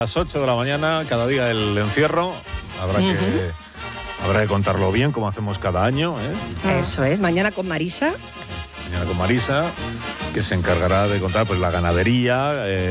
Las 8 de la mañana, cada día el encierro, habrá que contarlo bien, como hacemos cada año, ¿eh? Eso es, mañana con Marisa. Mañana con Marisa, que se encargará de contar pues la ganadería,